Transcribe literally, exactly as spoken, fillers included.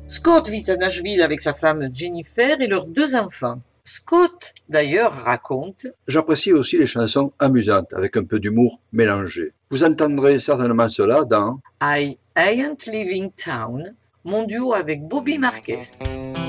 Scott vit à Nashville avec sa femme Jennifer et leurs deux enfants. Scott, d'ailleurs, raconte J'apprécie aussi les chansons amusantes, avec un peu d'humour mélangé. Vous entendrez certainement cela dans I Ain't Leaving Town, mon duo avec Bobby Marquez.